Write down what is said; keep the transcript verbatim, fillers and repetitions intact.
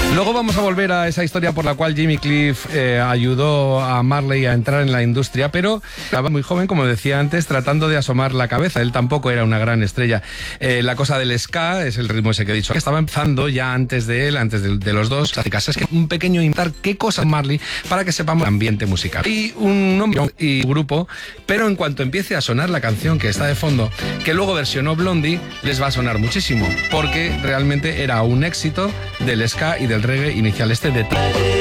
Luego vamos a volver a esa historia por la cual Jimmy Cliff eh, ayudó a Marley a entrar en la industria, pero estaba muy joven, como decía antes, tratando de asomar la cabeza. Él tampoco era una gran estrella. Eh, la cosa del ska, es el ritmo ese que he dicho, que estaba empezando ya antes de él, antes de, de los dos. Es que un pequeño intar qué cosa es Marley para que sepamos el ambiente musical. Y un nombre y grupo, pero en cuanto empiece a sonar la canción que está de fondo, que luego versionó Blondie, les va a sonar muchísimo, porque realmente era un éxito del ska y del reggae inicial, este de...